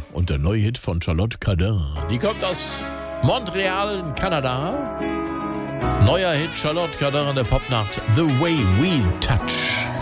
und der neue Hit von Charlotte Cardin. Die kommt aus Montreal in Kanada. Neuer Hit Charlotte Cardin in der Popnacht, The Way We Touch.